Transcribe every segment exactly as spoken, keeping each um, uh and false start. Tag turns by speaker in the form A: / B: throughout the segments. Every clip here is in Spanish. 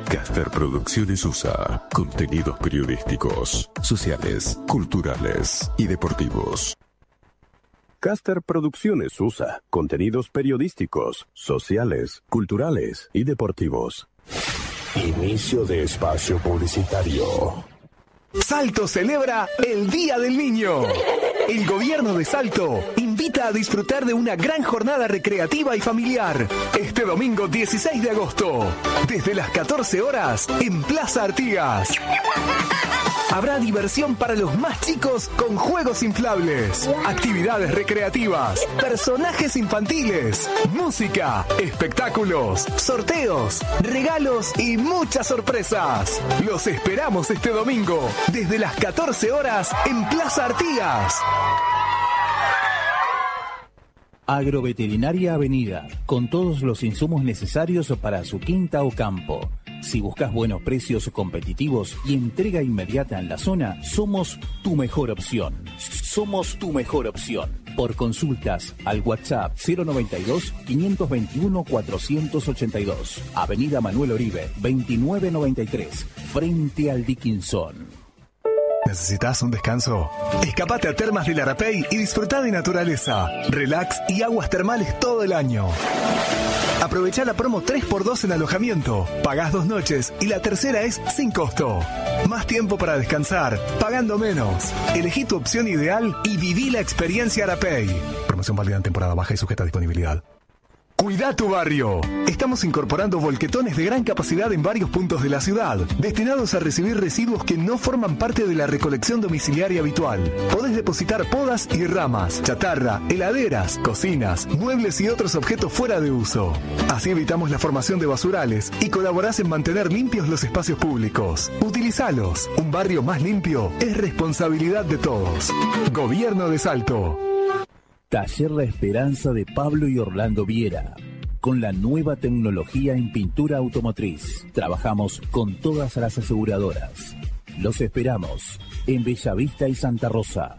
A: Caster Producciones U S A. Contenidos periodísticos, sociales, culturales y deportivos.
B: Caster Producciones U S A. Contenidos periodísticos, sociales, culturales y deportivos.
C: Inicio de espacio publicitario.
D: Salto celebra el Día del Niño. El gobierno de Salto invita a disfrutar de una gran jornada recreativa y familiar este domingo dieciséis de agosto, desde las catorce horas en Plaza Artigas. Habrá diversión para los más chicos con juegos inflables, actividades recreativas, personajes infantiles, música, espectáculos, sorteos, regalos y muchas sorpresas. Los esperamos este domingo desde las catorce horas en Plaza Artigas.
E: Agroveterinaria Avenida, con todos los insumos necesarios para su quinta o campo. Si buscas buenos precios competitivos y entrega inmediata en la zona, somos tu mejor opción. Somos tu mejor opción. Por consultas al WhatsApp cero noventa y dos, quinientos veintiuno, cuatrocientos ochenta y dos. Avenida Manuel Oribe, veintinueve noventa y tres, frente al Dickinson.
D: ¿Necesitas un descanso? Escapate a Termas del Arapey y disfruta de naturaleza, relax y aguas termales todo el año. Aprovecha la promo tres por dos en alojamiento. Pagás dos noches y la tercera es sin costo. Más tiempo para descansar, pagando menos. Elegí tu opción ideal y viví la experiencia Arapey. Promoción válida en temporada baja y sujeta a disponibilidad. Cuida tu barrio. Estamos incorporando volquetones de gran capacidad en varios puntos de la ciudad, destinados a recibir residuos que no forman parte de la recolección domiciliaria habitual. Podés depositar podas y ramas, chatarra, heladeras, cocinas, muebles y otros objetos fuera de uso. Así evitamos la formación de basurales y colaborás en mantener limpios los espacios públicos. Utilizalos. Un barrio más limpio es responsabilidad de todos. Gobierno de Salto.
E: Taller La Esperanza de Pablo y Orlando Viera. Con la nueva tecnología en pintura automotriz, trabajamos con todas las aseguradoras. Los esperamos en Bellavista y Santa Rosa.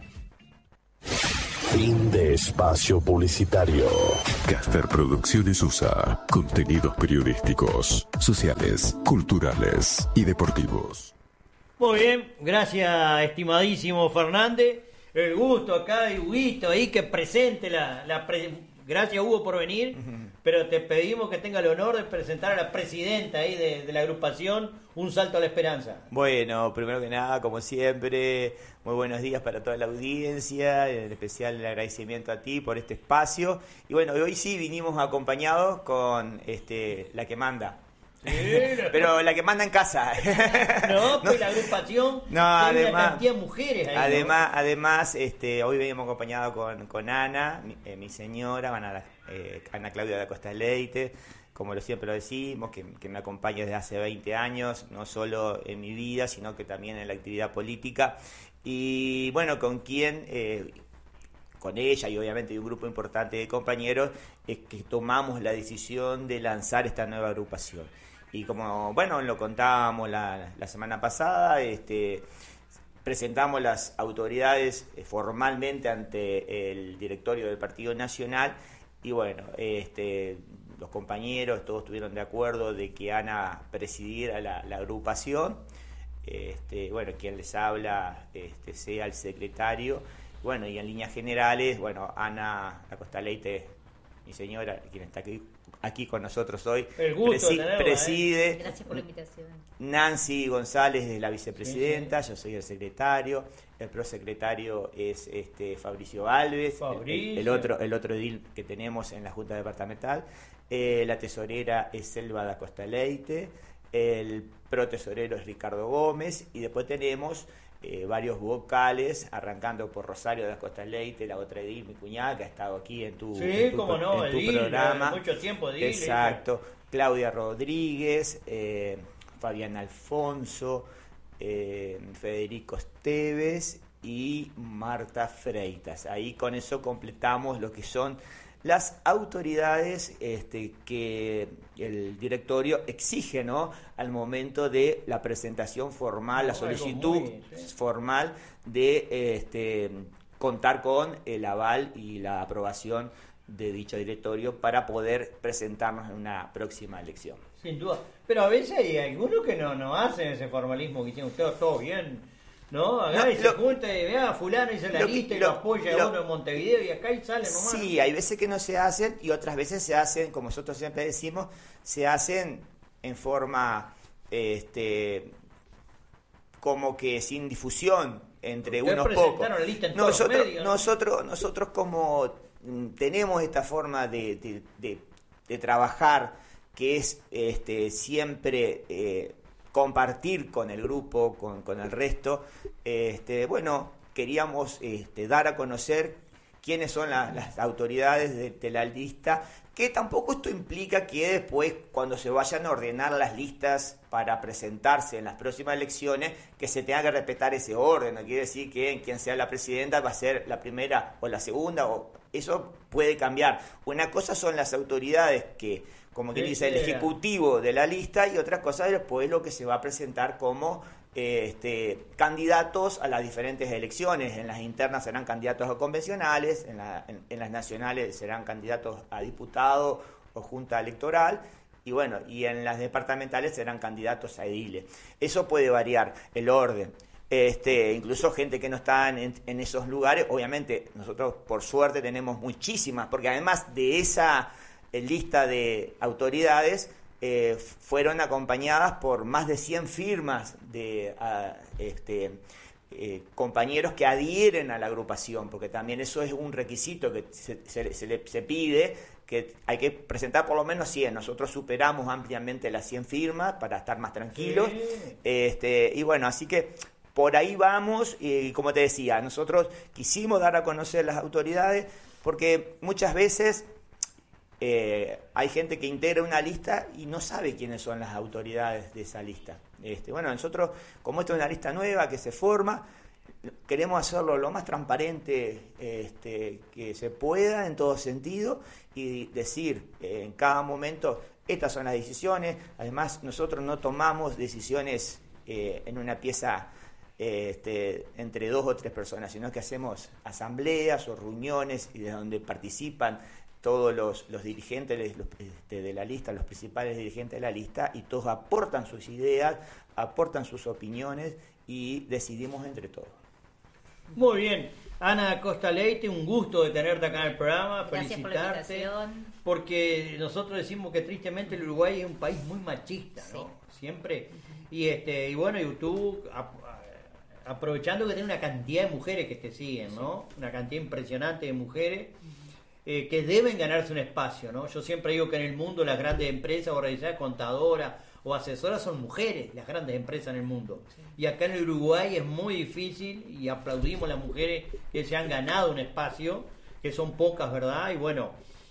C: Fin de espacio publicitario.
A: Caster Producciones U S A. Contenidos periodísticos, sociales, culturales y deportivos.
F: Muy bien, gracias estimadísimo Fernández. El gusto acá de Huguito ahí que presente la... la pre... Gracias Hugo por venir, uh-huh. Pero te pedimos que tenga el honor de presentar a la presidenta ahí de, de la agrupación Un Salto a la Esperanza.
G: Bueno, primero que nada, como siempre, muy buenos días para toda la audiencia, en especial el agradecimiento a ti por este espacio. Y bueno, hoy sí vinimos acompañados con este la que manda. Sí, pero la que manda en casa.
F: No, pues no, la agrupación
G: no,
F: tiene
G: además,
F: una cantidad de mujeres ahí.
G: Además, ¿no? además este, hoy venimos acompañados con, con Ana, mi, eh, mi señora, Ana, eh, Ana Claudia de Acosta Leite, como lo siempre lo decimos, que, que me acompaña desde hace veinte años, no solo en mi vida, sino que también en la actividad política. Y bueno, con quien... Eh, con ella y obviamente un grupo importante de compañeros, es que tomamos la decisión de lanzar esta nueva agrupación. Y como, bueno, lo contábamos la, la semana pasada, este, presentamos las autoridades eh, formalmente ante el directorio del Partido Nacional y bueno, este, los compañeros todos estuvieron de acuerdo de que Ana presidiera la, la agrupación. Este, bueno, quien les habla este, sea el secretario. Bueno, y en líneas generales, bueno, Ana Acosta Leite, mi señora, quien está aquí, aquí con nosotros hoy,
F: el gusto
G: presi-
F: tenerla,
G: preside.
H: ¿eh? Gracias por la invitación.
G: Nancy González es la vicepresidenta, sí, sí. Yo soy el secretario, el prosecretario es este Fabricio Alves,
F: Fabricio.
G: El, el otro el otro edil que tenemos en la Junta Departamental, eh, la tesorera es Selva da Costa Leite, el protesorero es Ricardo Gómez y después tenemos Eh, varios vocales, arrancando por Rosario de las Costas Leite, la otra Edil, mi cuñada, que ha estado aquí en tu,
F: sí,
G: en tu,
F: cómo no,
G: en tu
F: Edil,
G: programa.
F: Mucho tiempo, Edil.
G: Exacto. Edil. Claudia Rodríguez, eh, Fabián Alfonso, eh, Federico Esteves y Marta Freitas. Ahí con eso completamos lo que son las autoridades este, que el directorio exige, ¿no?, al momento de la presentación formal, la solicitud muy, sí. formal de este, contar con el aval y la aprobación de dicho directorio para poder presentarnos en una próxima elección.
F: Sin duda. Pero a veces hay algunos que no, no hacen ese formalismo que hicieron ustedes, todo bien, ¿no? Acá
G: No,
F: y se
G: lo-
F: junta y vea, fulano hizo la
G: lo-
F: lista y
G: lo-
F: lo apoya
G: lo-
F: a uno en Montevideo y acá y sale nomás.
G: Sí, hay veces que no se hacen y otras veces se hacen, como nosotros siempre decimos, se hacen en forma, este, como que sin difusión entre
F: Ustedes
G: unos
F: presentaron
G: pocos.
F: la lista en todos los
G: Nosotros,
F: medios, ¿no?
G: nosotros, nosotros como mm, tenemos esta forma de, de, de- de trabajar que es este, siempre eh, compartir con el grupo, con, con el resto, este, bueno, queríamos este, dar a conocer quiénes son la- las autoridades de, de la lista, que tampoco esto implica que después, cuando se vayan a ordenar las listas para presentarse en las próximas elecciones, que se tenga que respetar ese orden. No quiere decir que quien sea la presidenta va a ser la primera o la segunda, o eso puede cambiar. Una cosa son las autoridades que, como que
F: Sí,
G: dice, el
F: sí,
G: ejecutivo de la lista, y otra cosa después lo que se va a presentar como eh, este, candidatos a las diferentes elecciones. En las internas serán candidatos a convencionales, en, la- en- en las nacionales serán candidatos a diputado o junta electoral, y bueno, y en las departamentales serán candidatos a ediles. Eso puede variar el orden. Este, incluso gente que no está en, en esos lugares, obviamente nosotros por suerte tenemos muchísimas, porque además de esa eh, lista de autoridades, eh, fueron acompañadas por más de cien firmas de ah, este, eh, compañeros que adhieren a la agrupación, porque también eso es un requisito que se, se, se le, se pide, que hay que presentar por lo menos cien. Nosotros superamos ampliamente las cien firmas para estar más tranquilos.
F: Sí.
G: Este, y bueno, así que por ahí vamos, y como te decía, nosotros quisimos dar a conocer las autoridades, porque muchas veces eh, hay gente que integra una lista y no sabe quiénes son las autoridades de esa lista. Este, bueno, nosotros, como esto es una lista nueva que se forma, queremos hacerlo lo más transparente este, que se pueda en todo sentido, y decir eh, en cada momento, estas son las decisiones. Además, nosotros no tomamos decisiones eh, en una pieza este, entre dos o tres personas, sino que hacemos asambleas o reuniones y de donde participan todos los, los dirigentes los, este, de la lista, los principales dirigentes de la lista, y todos aportan sus ideas, aportan sus opiniones y decidimos entre todos.
F: Muy bien. Ana Costa Leite, un gusto de tenerte acá en el programa,
H: Gracias por la
F: felicitarte,
H: invitación.
F: porque nosotros decimos que tristemente el Uruguay es un país muy machista, ¿no?
H: Sí.
F: Siempre. Y este y bueno, YouTube, ap- aprovechando que tiene una cantidad de mujeres que te siguen, ¿no? Una cantidad impresionante de mujeres eh, que deben ganarse un espacio, ¿no? Yo siempre digo que en el mundo las grandes empresas, organizadas, contadoras o asesoras son mujeres, las grandes empresas en el mundo. Y acá en el Uruguay es muy difícil, y aplaudimos a las mujeres que se han ganado un espacio, que son pocas, ¿verdad? Y bueno,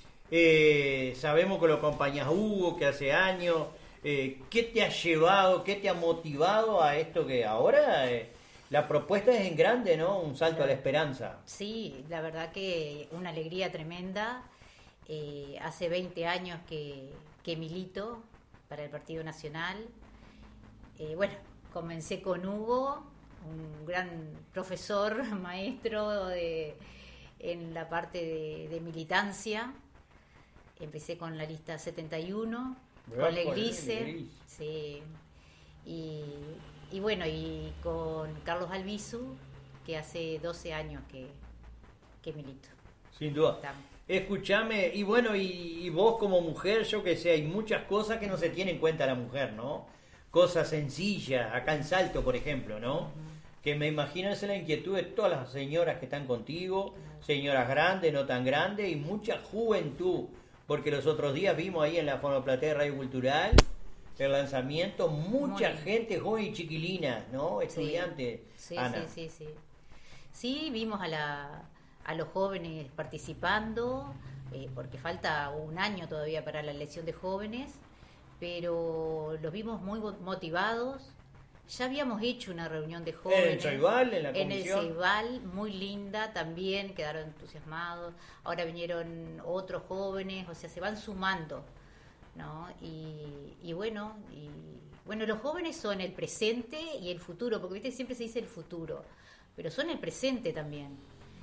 F: eh, sabemos que lo acompañas Hugo, que hace años. Eh, ¿Qué te ha llevado, qué te ha motivado a esto que ahora eh, la propuesta es en grande, ¿no? Un salto a la esperanza.
H: Sí, la verdad que una alegría tremenda. Eh, hace veinte años que, que milito para el Partido Nacional. Eh, bueno, comencé con Hugo, un gran profesor, maestro de, en la parte de, de militancia. Empecé con la lista setenta y uno,
F: Mirá,
H: con la
F: con
H: Eglise,
F: Eglise.
H: sí. Y, y bueno, y con Carlos Albizu, que hace doce años que, que milito.
F: Sin duda.
H: Estamos.
F: Escúchame, y bueno, y, y vos como mujer, yo que sé, hay muchas cosas que no se tiene en cuenta la mujer, ¿no? Cosas sencillas, acá en Salto, por ejemplo, ¿no? Uh-huh. Que me imagino es la inquietud de todas las señoras que están contigo, uh-huh. Señoras grandes, no tan grandes, y mucha juventud, porque los otros días vimos ahí en la Fonoplatea Radio Cultural el lanzamiento, mucha Muy gente joven y chiquilina, ¿no? Estudiantes.
H: Sí,
F: Ana.
H: sí, sí, sí. Sí, vimos a la... a los jóvenes participando, eh, porque falta un año todavía para la elección de jóvenes, pero los vimos muy motivados. Ya habíamos hecho una reunión de jóvenes.
F: En el Ceibal, en la
H: En el
F: comisión.
H: Ceibal, muy linda también, quedaron entusiasmados. Ahora vinieron otros jóvenes, o sea, se van sumando, ¿no? Y, y bueno, y bueno, los jóvenes son el presente y el futuro, porque viste siempre se dice el futuro, pero son el presente también.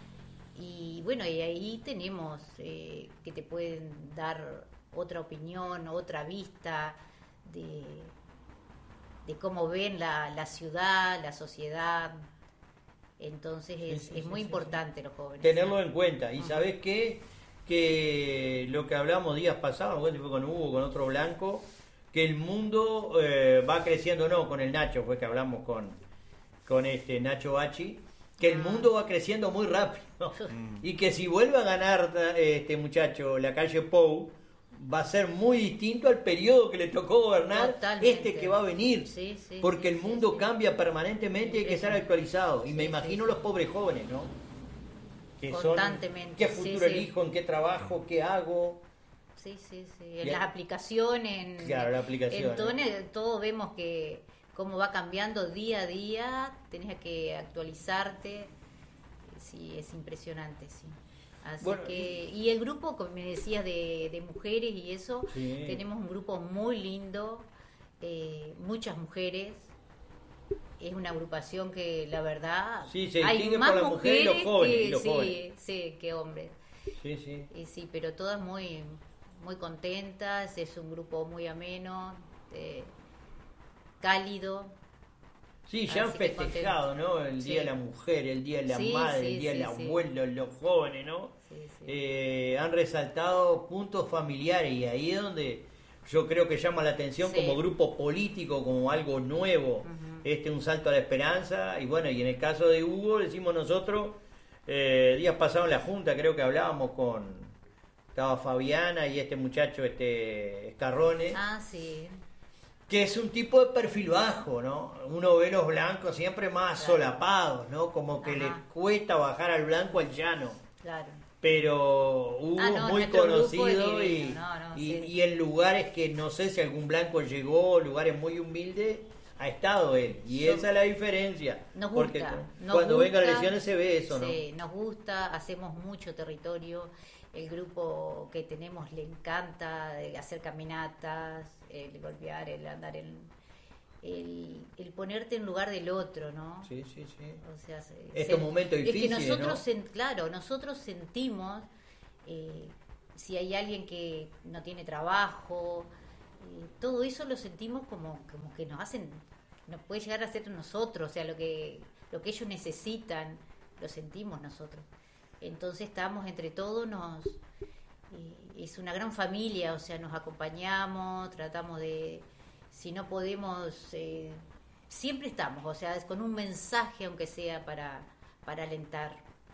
H: Y bueno, y ahí tenemos eh, que te pueden dar otra opinión, otra vista de cómo ven la, la ciudad, la sociedad. Entonces es,
F: sí, sí,
H: es muy
F: sí,
H: importante los jóvenes.
F: Tenerlo en cuenta. Y ¿sabés qué? Que lo que hablamos días pasados, bueno, fue con Hugo, con otro blanco, que el mundo eh, va creciendo, no, con el Nacho, fue que hablamos con, con este Nacho Bachi, que el mundo va creciendo muy rápido. Y que si vuelve a ganar este muchacho la calle Pou, va a ser muy distinto al periodo que le tocó gobernar. Totalmente. Este que va a venir, sí, sí, porque sí, el mundo sí, cambia sí. permanentemente y hay que estar actualizado. Y sí, me imagino sí, los pobres jóvenes, ¿no? Que
H: constantemente.
F: Son, ¿qué futuro sí, elijo? Sí. ¿En qué trabajo? ¿Qué hago?
H: Sí, sí, sí. En las aplicaciones, en,
F: claro, la aplicación,
H: en todo, ¿eh? Todo vemos que cómo va cambiando día a día, tenés que actualizarte. Sí, es impresionante, sí. Así bueno, que, y el grupo, como me decías, de, de mujeres y eso, sí. Tenemos un grupo muy lindo, eh, muchas mujeres. Es una agrupación que la verdad
F: sí, se
H: hay más
F: por la
H: mujeres
F: mujer y los jóvenes,
H: que,
F: y los
H: sí,
F: jóvenes.
H: Sí, que hombres.
F: Sí, sí.
H: Y sí, pero todas muy, muy contentas. Es un grupo muy ameno, eh, cálido.
F: Sí, ya han festejado, ¿no? El sí. Día de la Mujer, el Día de la sí, Madre, sí, el Día sí, del sí. Abuelo, los jóvenes, ¿no? Sí, sí. Eh, han resaltado puntos familiares y ahí es donde yo creo que llama la atención sí. Como grupo político, como algo nuevo, uh-huh. Este un salto a la esperanza. Y bueno, y en el caso de Hugo, decimos nosotros, eh, días pasados en la Junta, creo que hablábamos con, estaba Fabiana y este muchacho, este Escarrone.
H: Ah, sí.
F: Que es un tipo de perfil bajo, ¿no? Uno ve los blancos siempre más claro. Solapados, ¿no? Como que Ajá. Les cuesta bajar al blanco al llano.
H: Claro.
F: Pero Hugo ah, no, muy conocido y,
H: no, no,
F: y,
H: sí.
F: y en lugares que no sé si algún blanco llegó, lugares muy humildes, ha estado él. Y so, esa es la diferencia.
H: Nos
F: porque
H: gusta. Nos
F: cuando
H: gusta,
F: vengan elecciones se ve eso, ¿no?
H: Sí, nos gusta, hacemos mucho territorio. El grupo que tenemos le encanta hacer caminatas, el golpear, el andar en... El, el ponerte en lugar del otro, ¿no?
F: Sí, sí, sí.
H: O sea, se,
F: estos
H: se,
F: momentos difíciles,
H: es que nosotros,
F: ¿no?
H: sen, claro, nosotros sentimos eh, si hay alguien que no tiene trabajo, eh, todo eso lo sentimos como, como que nos hacen, nos puede llegar a ser nosotros, o sea, lo que, lo que ellos necesitan, lo sentimos nosotros. Entonces estamos entre todos, nos eh, es una gran familia, o sea, nos acompañamos, tratamos de, si no podemos, eh, siempre estamos, o sea, es con un mensaje, aunque sea para, para alentar.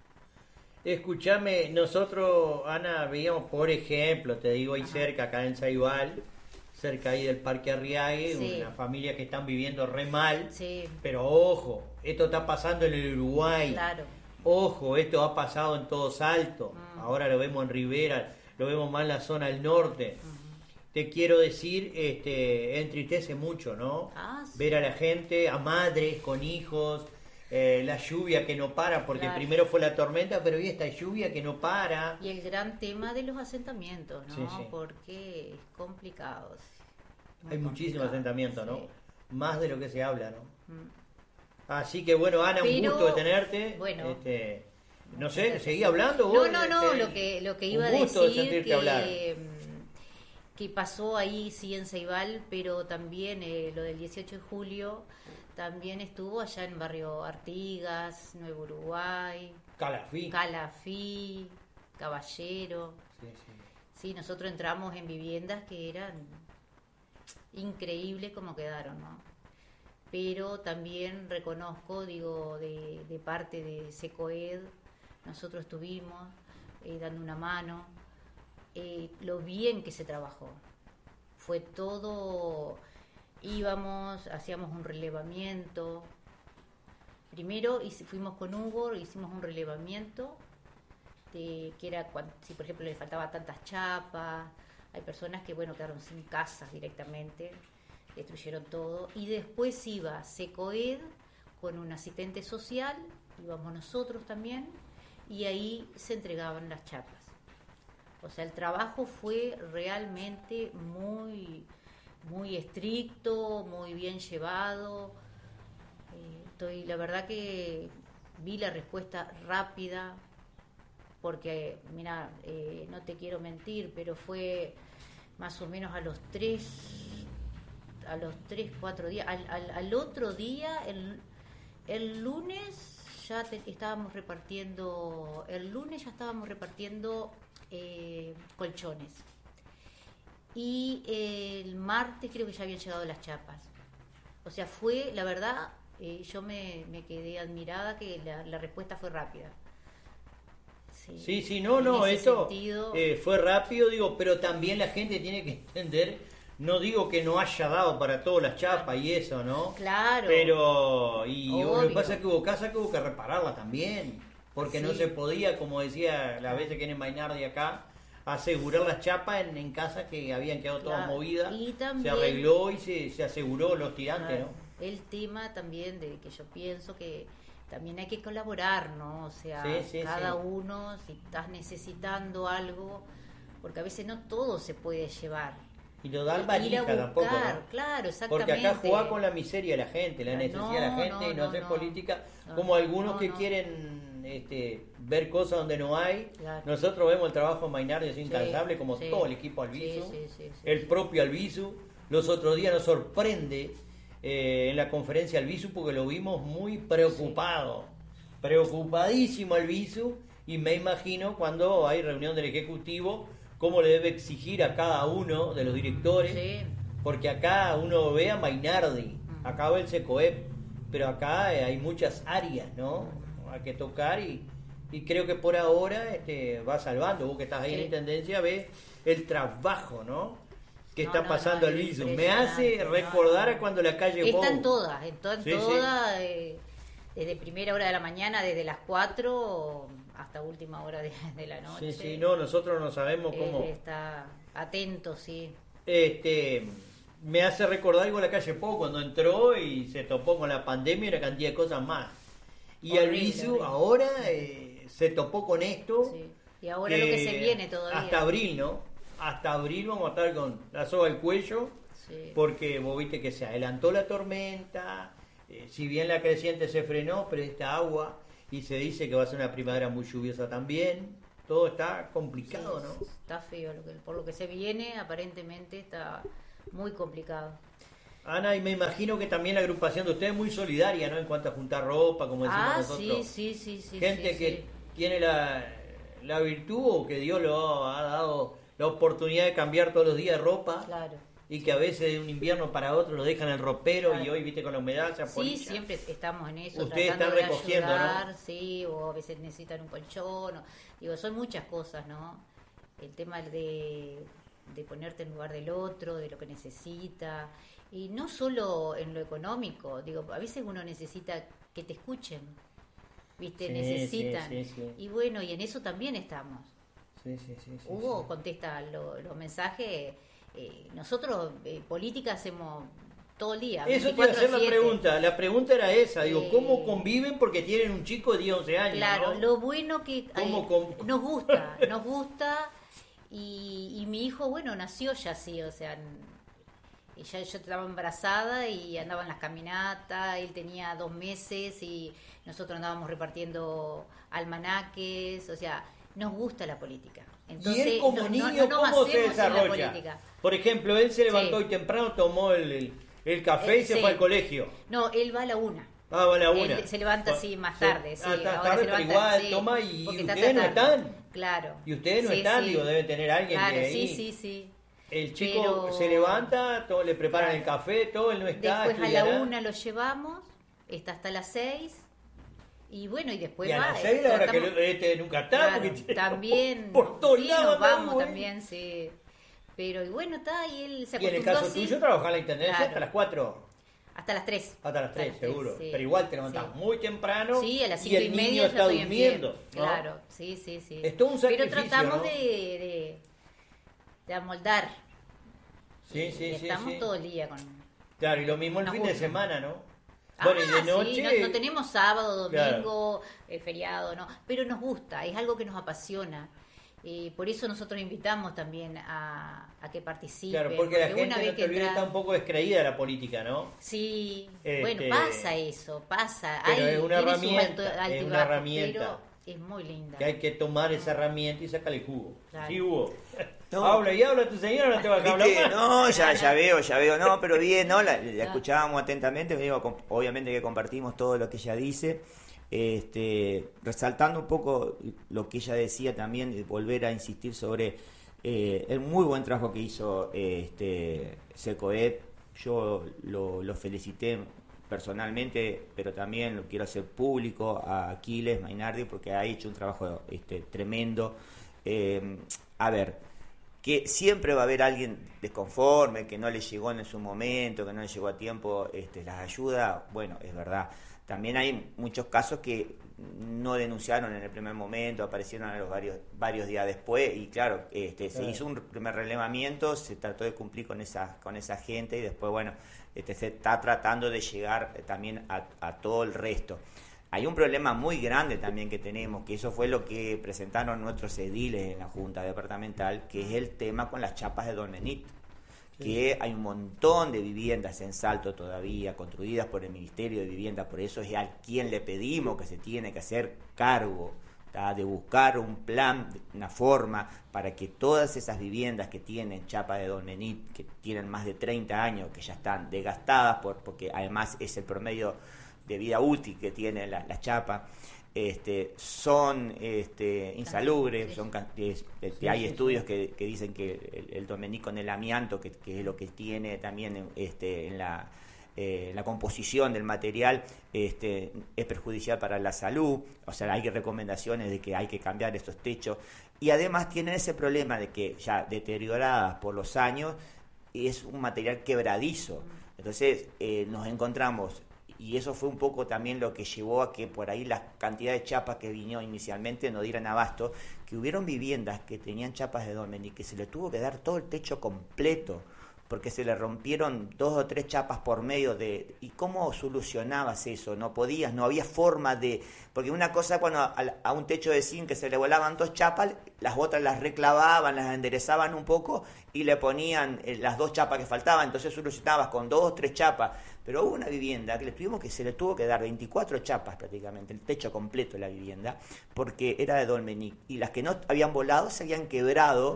F: Escuchame, nosotros, Ana, veíamos, por ejemplo, te digo ahí Ajá. cerca, acá en Saibal, cerca ahí del Parque Arriague, sí. Una familia que están viviendo re mal,
H: sí.
F: Pero ojo, esto está pasando en el Uruguay.
H: Claro.
F: Ojo, esto ha pasado en todo Salto, uh-huh. Ahora lo vemos en Rivera, lo vemos más en la zona del norte. Uh-huh. Te quiero decir, este, entristece mucho, ¿no?
H: Ah, sí.
F: Ver a la gente, a madres con hijos, eh, la lluvia que no para, porque claro. Primero fue la tormenta, pero hoy esta lluvia que no para.
H: Y el gran tema de los asentamientos, ¿no?
F: Sí, sí.
H: Porque es complicado.
F: Hay muchísimos asentamientos, ¿no?
H: Sí.
F: Más de lo que se habla, ¿no?
H: Mm.
F: Así que bueno, Ana,
H: pero,
F: un gusto de tenerte.
H: Bueno.
F: Este, no sé, ¿seguí hablando vos?
H: No, no, no,
F: este,
H: lo que, lo que iba a
F: gusto
H: decir
F: de sentirte
H: que,
F: hablar.
H: que pasó ahí, sí, en Ceibal, pero también eh, lo del dieciocho de julio, también estuvo allá en Barrio Artigas, Nuevo Uruguay,
F: Calafí,
H: Calafí, Caballero.
F: Sí, sí.
H: Sí, nosotros entramos en viviendas que eran increíbles como quedaron, ¿no? Pero también reconozco, digo, de, de parte de SECOED, nosotros estuvimos eh, dando una mano, eh, lo bien que se trabajó. Fue todo, íbamos, hacíamos un relevamiento. Primero fuimos con Hugo, hicimos un relevamiento, de, que era cuando, si por ejemplo le faltaba tantas chapas, hay personas que, bueno, quedaron sin casas directamente, destruyeron todo, y después iba SECOED con un asistente social, íbamos nosotros también, y ahí se entregaban las chapas. O sea, el trabajo fue realmente muy, muy estricto, muy bien llevado. Eh, estoy, la verdad que vi la respuesta rápida, porque, mira, eh, no te quiero mentir, pero fue más o menos a los tres a los tres, cuatro días, al, al, al otro día, el, el lunes ya te, estábamos repartiendo, el lunes ya estábamos repartiendo eh, colchones. Y eh, el martes creo que ya habían llegado las chapas. O sea, fue, la verdad, eh, yo me, me quedé admirada que la, la respuesta fue rápida. Sí,
F: sí, sí, no, no, esto
H: sentido...
F: eh, fue rápido, digo, pero también la gente tiene que entender, no digo que no haya dado para todas las chapas y eso, ¿no?
H: Claro.
F: Pero, y
H: Obvio.
F: lo que pasa es que hubo casa que hubo que repararla también, porque
H: Sí.
F: no se podía, como decía la vez que viene Mainardi acá, asegurar las chapas en, en casas que habían quedado todas
H: Claro.
F: movidas.
H: Y
F: Se
H: también-
F: arregló y se, se aseguró los tirantes,
H: Claro.
F: ¿no?
H: El tema también de que yo pienso que también hay que colaborar, ¿no? O sea,
F: Sí, sí,
H: cada
F: sí.
H: uno, si estás necesitando algo, porque a veces no todo se puede llevar.
F: Y lo da el
H: Ir a
F: valija
H: buscar,
F: tampoco, ¿no?
H: claro, exactamente.
F: Porque acá jugá con la miseria de la gente, la
H: No,
F: necesidad de la gente, y no
H: no,
F: hacer
H: no.
F: política,
H: No,
F: como algunos
H: no,
F: que
H: no.
F: quieren este, ver cosas donde no hay.
H: Claro.
F: Nosotros vemos el trabajo de Mainardi es
H: Sí,
F: incansable, como
H: sí.
F: todo el equipo Albizu,
H: Sí, sí, sí, sí,
F: el
H: sí.
F: propio Albizu. Los otros días nos sorprende eh, en la conferencia Albizu porque lo vimos muy preocupado, preocupadísimo Albizu, y me imagino cuando hay reunión del Ejecutivo, cómo le debe exigir a cada uno de los directores.
H: Sí.
F: Porque acá uno ve a Mainardi, acá ve el SECOEP, pero acá eh, hay muchas áreas, ¿no? Hay que tocar y, y creo que por ahora este, va salvando. Vos que estás ahí
H: Sí.
F: en Intendencia ves el trabajo, ¿no? Que
H: No,
F: está
H: no,
F: pasando
H: no,
F: el
H: es
F: viso. Me hace
H: impresionante,
F: recordar
H: no,
F: a cuando la calle Bow.
H: Están todas, están
F: Sí, sí.
H: todas, eh, desde primera hora de la mañana, desde las cuatro hasta última hora de, de la noche.
F: Sí, sí, no, nosotros no sabemos cómo.
H: Él está atento, sí.
F: Este, me hace recordar algo la calle Pou cuando entró y se topó con la pandemia y una cantidad de cosas más. Y
H: Horrible,
F: Albizu
H: horrible.
F: ahora eh, se topó con esto.
H: Sí. Y ahora lo que se viene todavía.
F: Hasta abril, ¿no? Hasta abril vamos a estar con la soga al cuello,
H: Sí.
F: porque vos viste que se adelantó la tormenta, eh, si bien la creciente se frenó, pero esta agua, y se dice que va a ser una primavera muy lluviosa también. Todo está complicado,
H: Sí,
F: ¿no?
H: Está feo, lo que, por lo que se viene, aparentemente está muy complicado.
F: Ana, y me imagino que también la agrupación de ustedes es muy solidaria, ¿no? En cuanto a juntar ropa, como decimos
H: Ah,
F: nosotros.
H: sí, sí, sí, sí.
F: Gente
H: sí,
F: que
H: sí.
F: tiene la, la virtud o que Dios lo ha dado la oportunidad de cambiar todos los días ropa.
H: Claro.
F: Y que a veces de un invierno para otro lo dejan en el ropero
H: Claro.
F: y hoy, viste, con la humedad se
H: Sí,
F: apolilla.
H: siempre estamos en eso,
F: Ustedes
H: tratando
F: están
H: de
F: recogiendo, ¿no?
H: ayudar, sí, o a veces necesitan un colchón, o- digo, son muchas cosas, ¿no? El tema de, de ponerte en lugar del otro, de lo que necesita, y no solo en lo económico, digo, a veces uno necesita que te escuchen, ¿viste?
F: Sí,
H: Necesitan.
F: sí, sí, sí.
H: Y bueno, y en eso también estamos.
F: Sí, sí, sí, sí,
H: Hugo
F: sí.
H: contesta lo- los mensajes, eh, nosotros eh, política hacemos todo el día.
F: Eso te iba a hacer la
H: veinticuatro siete.
F: pregunta. La pregunta era esa. Digo,
H: Eh,
F: ¿cómo conviven? Porque tienen un chico de diez, once años,
H: Claro,
F: ¿no?
H: lo bueno que
F: ¿Cómo
H: eh,
F: con-
H: nos gusta, nos gusta y, y mi hijo, bueno, nació ya así, o sea, n- y ya yo estaba embarazada y andaba en las caminatas, él tenía dos meses y nosotros andábamos repartiendo almanaques, o sea, nos gusta la política. Entonces,
F: y él como
H: no- no-
F: niño,
H: no nos
F: ¿cómo se
H: hacemos en la
F: desarrolla?
H: política.
F: Por ejemplo, él se levantó
H: Sí.
F: hoy temprano, tomó el, el, el café y
H: Eh,
F: se
H: sí.
F: fue al colegio.
H: No, él va a la una.
F: Ah, va a la
H: Él
F: una.
H: se levanta así más tarde, sí.
F: Ah, está
H: ahora
F: tarde,
H: se
F: pero
H: levanta,
F: igual
H: sí,
F: toma y
H: porque
F: ustedes
H: está
F: no
H: tarde.
F: están.
H: Claro.
F: Y ustedes no
H: Sí,
F: están,
H: sí.
F: digo, debe tener alguien
H: Claro,
F: que ahí.
H: sí, sí, sí.
F: El chico
H: Pero-
F: se levanta, todo, le preparan
H: Claro.
F: el café, todo, él no está.
H: Después a la
F: estudiará.
H: una lo llevamos, está hasta las seis. Y bueno, y después
F: Y a
H: va,
F: las
H: eh,
F: seis, la hora que
H: tratamos-
F: lo- este nunca está.
H: Claro,
F: porque
H: también,
F: por todos
H: sí,
F: lados
H: nos
F: anda
H: vamos
F: Hugo, ¿eh?
H: también, sí. Pero y bueno, está, y él se
F: Y en el
H: acostumbró
F: caso
H: así.
F: tuyo, trabajar en la intendencia
H: Claro.
F: hasta las cuatro.
H: Hasta las tres.
F: Hasta las tres, seguro.
H: sí.
F: Pero igual te levantás
H: Sí.
F: muy temprano.
H: Sí, a las
F: y
H: cinco
F: el
H: y
F: niño
H: media ya
F: está
H: estoy en pie.
F: durmiendo. ¿no?
H: Claro, sí, sí, sí.
F: Es todo un
H: Pero
F: sacrificio,
H: tratamos
F: ¿no?
H: de, de, de amoldar.
F: Sí,
H: Y
F: sí, sí.
H: estamos
F: sí.
H: todo el día con...
F: Claro, y lo mismo el
H: Nos
F: fin de
H: gusta.
F: semana, ¿no?
H: Ah,
F: Bueno, y de
H: sí,
F: noche.
H: no, no tenemos sábado,
F: Claro.
H: domingo, eh, feriado, no, pero nos gusta, es algo que nos apasiona. Y por eso nosotros invitamos también a, a que participen.
F: Claro, porque la gente,
H: una
F: no
H: vez
F: te
H: que
F: olvides,
H: entra-
F: está un poco descreída de la política, ¿no?
H: Sí,
F: Este,
H: bueno, pasa eso, pasa.
F: Pero
H: Hay-
F: es una
H: tiene sus
F: herramienta,
H: alto-
F: es
H: altibajos,
F: una herramienta.
H: pero Es muy linda.
F: Que hay que tomar esa herramienta y sacarle jugo.
H: Claro.
F: Sí, Hugo.
G: No.
F: Habla y habla tu señora, no te va a hablar
G: ¿Viste?
F: más.
G: No, ya, ya veo, ya veo, no, pero bien, ¿no? La, la escuchábamos atentamente, digo, com- obviamente que compartimos todo lo que ella dice, este, resaltando un poco lo que ella decía también, de volver a insistir sobre eh, el muy buen trabajo que hizo eh, este SECOED. Yo lo, lo felicité personalmente, pero también lo quiero hacer público a Aquiles Mainardi porque ha hecho un trabajo este, tremendo. Eh, a ver, que siempre va a haber alguien desconforme, que no le llegó en su momento, que no le llegó a tiempo este, las ayudas, bueno, es verdad. También hay muchos casos que no denunciaron en el primer momento, aparecieron a los varios varios días después y claro, este, se hizo un primer relevamiento, se trató de cumplir con esa con esa gente y después, bueno, este, se está tratando de llegar también a, a todo el resto. Hay un problema muy grande también que tenemos, que eso fue lo que presentaron nuestros ediles en la Junta Departamental, que es el tema con las chapas de Dolmenit, que hay un montón de viviendas en Salto todavía construidas por el Ministerio de Vivienda, por eso es a quien le pedimos que se tiene que hacer cargo, ¿tá? De buscar un plan, una forma para que todas esas viviendas que tienen chapa de Dolmenit, que tienen más de treinta años, que ya están desgastadas, por, porque además es el promedio de vida útil que tiene la, la chapa, este, son este, insalubres, son, es, este, hay estudios que, que dicen que el, el Dolmenit con el amianto, que, que es lo que tiene también este, en la, eh, la composición del material, este, es perjudicial para la salud, o sea, hay recomendaciones de que hay que cambiar estos techos, y además tienen ese problema de que ya deterioradas por los años, es un material quebradizo, entonces eh, nos encontramos. Y eso fue un poco también lo que llevó a que por ahí la cantidad de chapas que vino inicialmente no dieran abasto, que hubieron viviendas que tenían chapas de dolmen y que se le tuvo que dar todo el techo completo, porque se le rompieron dos o tres chapas por medio de... ¿Y cómo solucionabas eso? No podías, no había forma de... Porque una cosa cuando a, a un techo de zinc que se le volaban dos chapas, las otras las reclavaban, las enderezaban un poco y le ponían eh, las dos chapas que faltaban, entonces solucionabas con dos o tres chapas. Pero hubo una vivienda que le tuvimos que se le tuvo que dar veinticuatro chapas prácticamente, el techo completo de la vivienda, porque era de Dolmenit. Y las que no habían volado se habían quebrado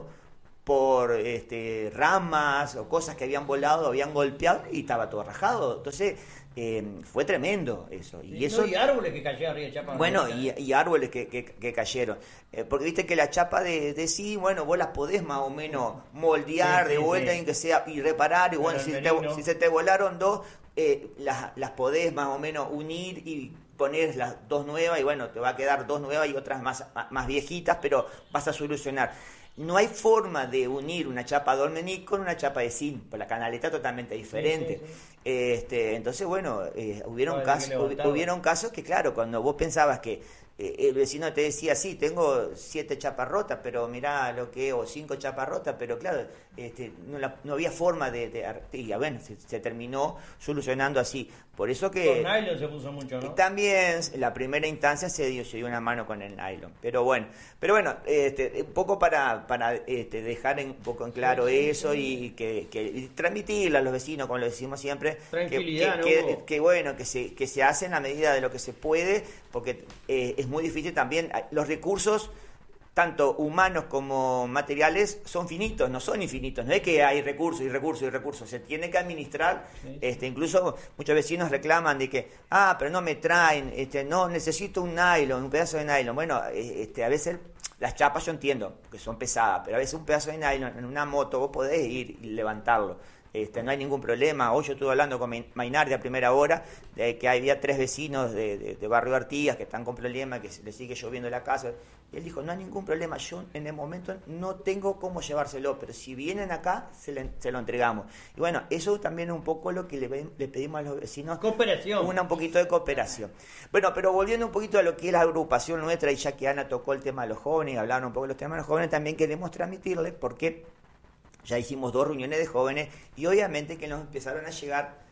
G: por este, ramas o cosas que habían volado, habían golpeado y estaba todo rajado. Entonces eh, fue tremendo eso. Y,
F: y,
G: eso,
F: no, y árboles que cayeron arriba de chapa.
G: bueno, y, y árboles que, que, que cayeron. Eh, porque viste que la chapa de, de sí, bueno, vos las podés más o menos moldear
F: sí,
G: de
F: sí,
G: vuelta
F: sí.
G: y que sea y reparar. Y bueno, si, te, si se te volaron dos, eh, las, las podés más o menos unir y poner las dos nuevas y bueno, te va a quedar dos nuevas y otras más, más viejitas, pero vas a solucionar. No hay forma de unir una chapa Dolmenit con una chapa de zinc, por la canaleta totalmente diferente. Sí, sí, sí. Este, entonces, bueno, eh, hubieron, casos, hubieron casos que, claro, cuando vos pensabas que eh, el vecino te decía, sí, tengo siete chapas rotas, pero mirá lo que, o cinco chapas rotas, pero claro, este, no, la, no había forma de... de y bueno, se, se terminó solucionando así. Por eso que...
F: Con nylon se puso mucho, ¿no?
G: También en la primera instancia se dio, se dio una mano con el nylon. Pero bueno, pero bueno, este, un poco para, para este, dejar en, un poco en claro sí, sí, eso sí. Y que, que y transmitirle a los vecinos, como lo decimos siempre,
F: tranquilidad,
G: que, que,
F: ¿no?
G: que, que bueno, que se, que se hace en la medida de lo que se puede, porque eh, es muy difícil también, los recursos tanto humanos como materiales son finitos, no son infinitos, no es que hay recursos y recursos y recursos, se tiene que administrar, sí. este, incluso muchos vecinos reclaman de que, ah, pero no me traen, este, no, necesito un nylon, un pedazo de nylon, bueno, este, a veces las chapas yo entiendo, que son pesadas, pero a veces un pedazo de nylon en una moto vos podés ir y levantarlo. Este, no hay ningún problema. Hoy yo estuve hablando con Mainardi a primera hora de que había tres vecinos de, de, de Barrio Artigas que están con problemas, que le sigue lloviendo la casa. Y él dijo, no hay ningún problema, yo en el momento no tengo cómo llevárselo, pero si vienen acá, se, le, se lo entregamos. Y bueno, eso también es un poco lo que le, le pedimos a los vecinos.
F: Cooperación.
G: Una, un poquito de cooperación. Bueno, pero volviendo un poquito a lo que es la agrupación nuestra, y ya que Ana tocó el tema de los jóvenes, hablaron un poco de los temas de los jóvenes, también queremos transmitirles porque... Ya hicimos dos reuniones de jóvenes y obviamente que nos empezaron a llegar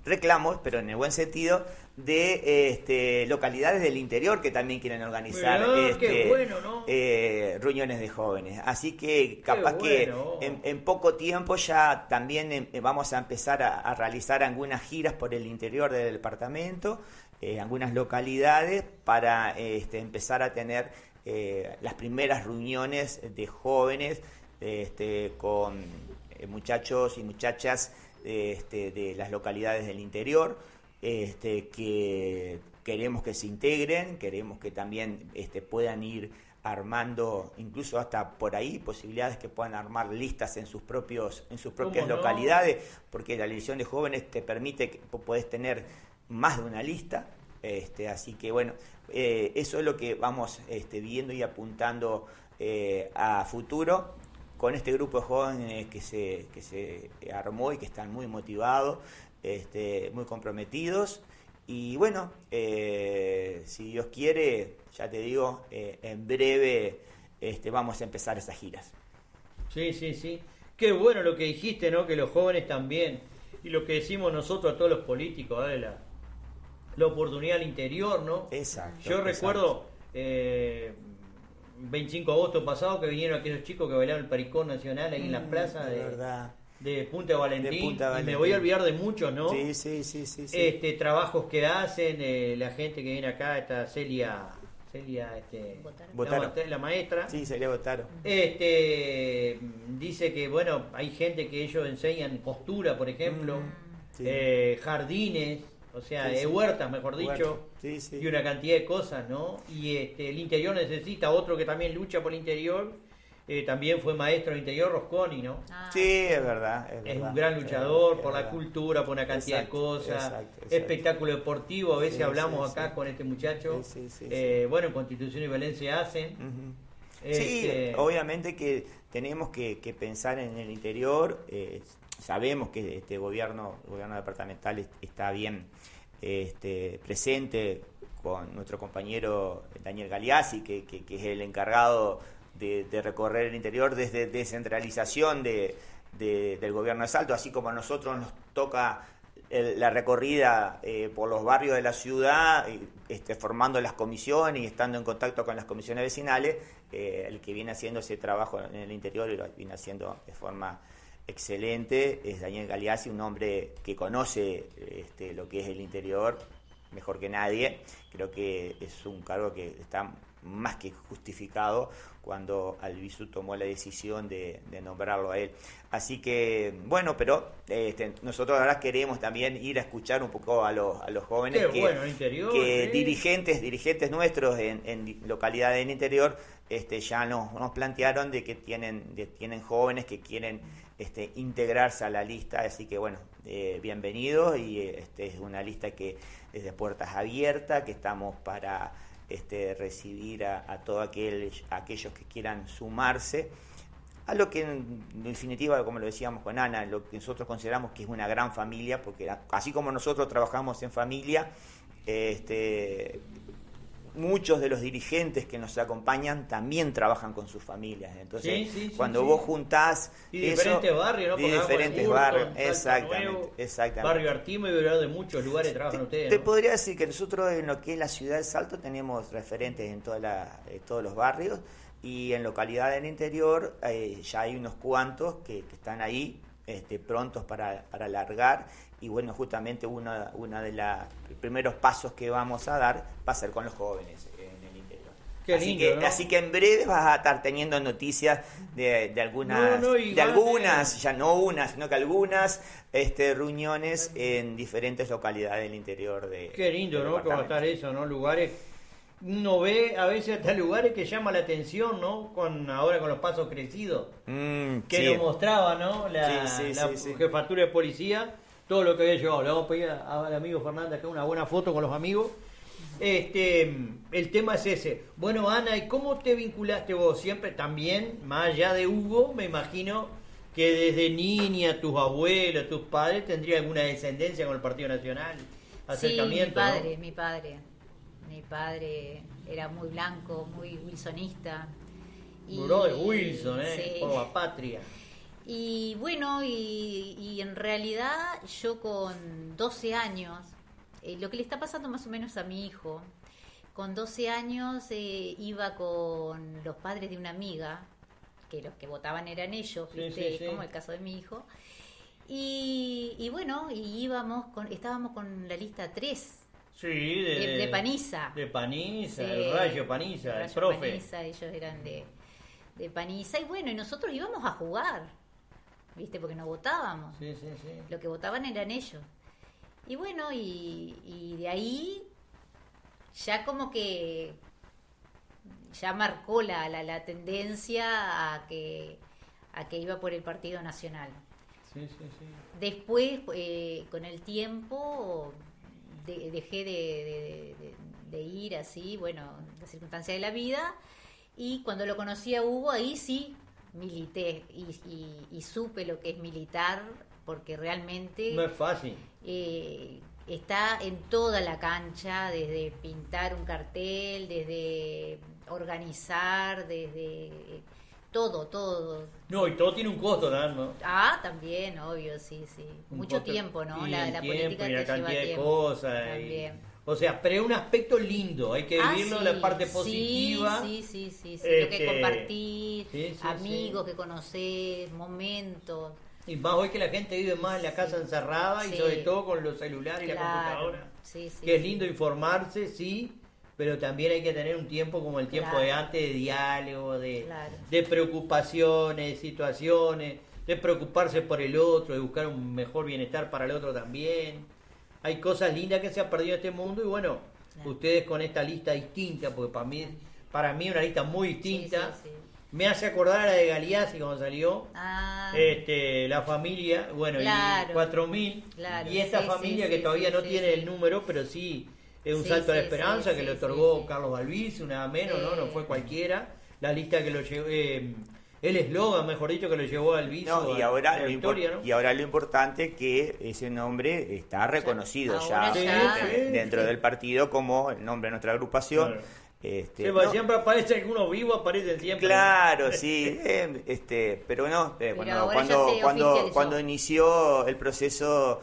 G: reclamos, pero en el buen sentido, de este, localidades del interior que también quieren organizar
F: Mirá,
G: este,
F: qué bueno, ¿no?
G: eh, reuniones de jóvenes. Así que capaz
F: bueno.
G: que en, en poco tiempo ya también eh, vamos a empezar a, a realizar algunas giras por el interior del departamento, eh, algunas localidades, para este, empezar a tener eh, las primeras reuniones de jóvenes este, con eh, muchachos y muchachas este, de las localidades del interior. Este, que queremos que se integren, queremos que también este, puedan ir armando, incluso hasta por ahí, posibilidades que puedan armar listas en sus propios en sus propias
F: no?
G: localidades, porque la elección de jóvenes te permite que podés tener más de una lista, este, así que bueno, eh, eso es lo que vamos este, viendo y apuntando eh, a futuro con este grupo de jóvenes que se, que se armó y que están muy motivados, Este, muy comprometidos, y bueno, eh, si Dios quiere, ya te digo, eh, en breve este, vamos a empezar esas giras.
F: Sí, sí, sí. Qué bueno lo que dijiste, ¿no? Que los jóvenes también, y lo que decimos nosotros a todos los políticos, ¿vale? la, la oportunidad al interior, ¿no?
G: Exacto.
F: Yo
G: exacto.
F: recuerdo eh, veinticinco de agosto pasado que vinieron aquellos chicos que bailaron el Pericón Nacional ahí mm, en la plaza de...
G: verdad.
F: De Punta Valentín,
G: de Punta Valentín,
F: y me voy a olvidar de muchos, ¿no?
G: Sí, sí, sí, sí, sí.
F: Este, trabajos que hacen, eh, la gente que viene acá, esta Celia, Celia, este,
G: Botaro.
F: La, la maestra.
G: Sí, Celia Botaro.
F: Este, dice que, bueno, hay gente que ellos enseñan costura, por ejemplo, mm, sí. eh, jardines, o sea, sí, sí. huertas, mejor dicho,
G: sí, sí.
F: y una cantidad de cosas, ¿no? Y este, el interior necesita otro que también lucha por el interior. Eh, también fue maestro de interior, Rosconi, ¿no?
G: Ah, sí, es verdad. Es,
F: es
G: verdad,
F: un gran luchador
G: es
F: por
G: verdad.
F: La cultura, por una cantidad
G: exacto,
F: de cosas.
G: Exacto, exacto.
F: Espectáculo deportivo, a veces
G: sí,
F: hablamos
G: sí,
F: acá
G: sí.
F: con este muchacho.
G: Sí, sí, sí,
F: eh,
G: sí.
F: Bueno, en Constitución y Valencia hacen.
G: Uh-huh.
F: este...
G: Sí, obviamente que tenemos que, que pensar en el interior. Eh, sabemos que este gobierno, el gobierno departamental está bien este, presente con nuestro compañero Daniel Galeazzi, que, que, que es el encargado De, de recorrer el interior desde descentralización de, de, del gobierno de Salto, así como a nosotros nos toca el, la recorrida eh, por los barrios de la ciudad, este, formando las comisiones y estando en contacto con las comisiones vecinales, eh, el que viene haciendo ese trabajo en el interior y lo viene haciendo de forma excelente es Daniel Galeazzi, un hombre que conoce este, lo que es el interior mejor que nadie. Creo que es un cargo que está más que justificado cuando Albizu tomó la decisión de, de nombrarlo a él. Así que, bueno, pero este, nosotros ahora queremos también ir a escuchar un poco a los, a los jóvenes
F: Qué
G: que,
F: bueno, interior,
G: que
F: ¿eh?
G: dirigentes, dirigentes nuestros en, en localidades del interior este, ya nos, nos plantearon de que tienen, de, tienen jóvenes que quieren este, integrarse a la lista, así que bueno, eh, bienvenidos, y este, es una lista que es de puertas abiertas, que estamos para este, recibir a, a todos aquel, aquellos que quieran sumarse a lo que en definitiva, como lo decíamos con Ana, lo que nosotros consideramos que es una gran familia, porque así como nosotros trabajamos en familia, este, muchos de los dirigentes que nos acompañan también trabajan con sus familias. Entonces,
F: sí, sí, sí,
G: cuando
F: sí.
G: vos juntás
F: y
G: eso,
F: diferentes barrios, ¿no?
G: y
F: Porque
G: diferentes
F: Hurton,
G: barrios,
F: Salto
G: exactamente,
F: Nuevo,
G: exactamente.
F: Barrio Artimo y de muchos lugares trabajan
G: te,
F: ustedes,
G: te
F: ¿no?
G: podría decir que nosotros en lo que es la ciudad de Salto tenemos referentes en toda la, eh, todos los barrios, y en localidades del interior eh, ya hay unos cuantos que, que están ahí este, prontos para, para largar. Y bueno, justamente una, una de los primeros pasos que vamos a dar va a ser con los jóvenes en el interior.
F: Qué
G: así,
F: lindo,
G: que,
F: ¿no?
G: así que en breve vas a estar teniendo noticias de, de algunas,
F: No, no,
G: de
F: igual,
G: algunas, ya no unas, sino que algunas este, reuniones en diferentes localidades del interior de
F: Qué lindo,
G: del
F: ¿no? Que va a estar eso, ¿no? Lugares, uno ve a veces hasta lugares que llama la atención, ¿no? Con ahora con los pasos crecidos,
G: mm,
F: que
G: sí.
F: nos mostraba, ¿no? La,
G: Sí, sí,
F: la
G: sí, sí.
F: jefatura de policía, todo lo que había llevado. Le vamos a pedir al amigo Fernández acá una buena foto con los amigos. Este, el tema es ese. Bueno, Ana, ¿y cómo te vinculaste vos? Siempre también, más allá de Hugo, me imagino que desde niña tus abuelos, tus padres tendrían alguna descendencia con el Partido Nacional, acercamiento,
H: sí, mi padre,
F: ¿no?
H: mi padre, mi padre era muy blanco, muy wilsonista.
F: Y, Duró de Wilson, ¿eh?
H: Sí.
F: Por la patria.
H: Y bueno, y, y en realidad yo con doce años, eh, lo que le está pasando más o menos a mi hijo, con doce años eh, iba con los padres de una amiga, que los que votaban eran ellos,
F: Sí,
H: ¿viste?
F: sí, sí.
H: Como el caso de mi hijo. Y, y bueno, y íbamos con, estábamos con la lista tres
F: Sí, de,
H: de, de Paniza.
F: De Paniza,
H: Sí,
F: el Rayo Paniza,
H: el
F: el,
H: Rayo
F: profe.
H: Paniza, ellos eran de, de Paniza. Y bueno, y nosotros íbamos a jugar, ¿viste? Porque no votábamos.
F: Sí, sí, sí.
H: Lo que votaban eran ellos. Y bueno, y, y de ahí ya como que ya marcó la, la, la tendencia a que, a que iba por el Partido Nacional.
F: Sí, sí, sí.
H: Después, eh, con el tiempo, de, dejé de, de, de, de ir así, bueno, las circunstancias de la vida, y cuando lo conocí a Hugo, ahí sí milité y, y, y supe lo que es militar, porque realmente
F: No es fácil.
H: eh, está en toda la cancha, desde pintar un cartel, desde organizar, desde todo, todo.
F: No, y todo tiene un costo, ¿no?
H: Ah, también, obvio, sí, sí.
F: Un
H: Mucho
F: costo-
H: tiempo, ¿no?
F: y
H: La,
F: el
H: la
F: tiempo
H: política
F: y
H: te
F: la
H: lleva
F: cantidad de
H: tiempo.
F: cosas. y-
H: También.
F: O sea, pero es un aspecto lindo, hay que
H: Ah,
F: vivirlo,
H: sí,
F: la parte
H: sí,
F: positiva.
H: Sí, sí, sí, sí. Lo
F: Este,
H: que compartir,
F: sí, sí,
H: amigos
F: sí.
H: que conoces, momentos.
F: Y más hoy que la gente vive más en la casa encerrada y
H: Sí.
F: sobre todo con los celulares y la
H: Claro.
F: computadora.
H: Sí, sí,
F: Que es
H: sí.
F: lindo informarse, sí, pero también hay que tener un tiempo como el tiempo
H: Claro.
F: de antes, de diálogo, de,
H: Claro.
F: de preocupaciones, de situaciones, de preocuparse por el otro, de buscar un mejor bienestar para el otro también. Hay cosas lindas que se han perdido en este mundo y bueno,
H: Claro.
F: ustedes con esta lista distinta, porque para mí, para mí una lista muy distinta,
H: Sí, sí, sí.
F: me hace acordar a la de Galeazzi cuando salió.
H: Ah,
F: Este, la familia, bueno,
H: Claro.
F: y cuatro mil,
H: Claro,
F: y esta
H: sí,
F: familia
H: sí,
F: que
H: sí,
F: todavía
H: sí,
F: no
H: sí,
F: tiene
H: sí.
F: el número, pero sí es un
H: Sí,
F: salto a la
H: sí,
F: esperanza
H: sí,
F: que
H: sí,
F: le otorgó
H: sí, sí.
F: Carlos Balbiz, nada menos,
H: Sí.
F: ¿no? No fue cualquiera. La lista que lo llevó, eh, el eslogan, mejor dicho, que lo llevó al Balbiz
G: No, y
F: a-
G: ahora,
F: a la
G: lo
F: victoria,
G: impor-
F: ¿no?
G: y ahora lo importante es que ese nombre está reconocido ya,
H: ahora
F: ya,
G: este,
F: sí,
G: dentro
F: sí.
G: del partido como el nombre de nuestra agrupación.
F: Claro.
G: Este,
F: Sí, porque
G: no,
F: siempre aparece algunos vivos, aparecen siempre.
G: claro, sí, eh, este, pero no, eh,
H: Pero
G: cuando,
H: ahora ya
G: cuando,
H: se
G: cuando,
H: oficializó.
G: cuando inició el proceso,